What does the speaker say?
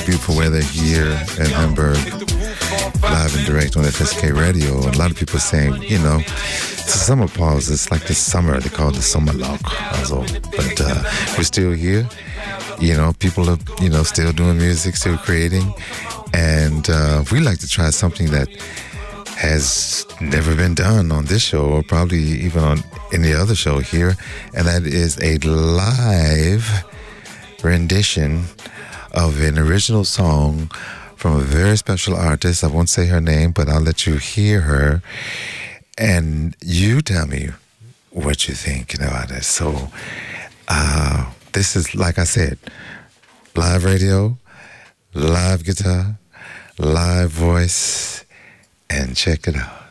beautiful weather here in Hamburg, live and direct on FSK Radio. A lot of people saying, it's a summer pause. It's like the summer. They call it the Sommerloch. Also, but we're still here. People are, still doing music, still creating. And we like to try something that has never been done on this show or probably even on any other show here. And that is a live rendition of an original song from a very special artist. I won't say her name, but I'll let you hear her. And you tell me what you think about it. So this is, like I said, live radio, live guitar, live voice, and check it out.